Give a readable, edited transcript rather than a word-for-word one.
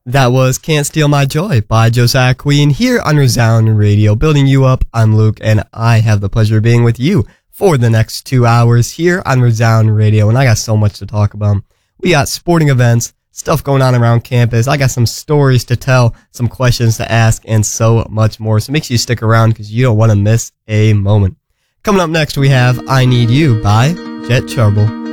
That was Can't Steal My Joy by Josiah Queen here on Resound Radio. Building you up, I'm Luke, and I have the pleasure of being with you for the next 2 hours here on Resound Radio, and I got so much to talk about. We got sporting events, stuff going on around campus, I got some stories to tell, some questions to ask, and so much more. So make sure you stick around because you don't want to miss a moment. Coming up next, we have I Need You by Jet Trouble.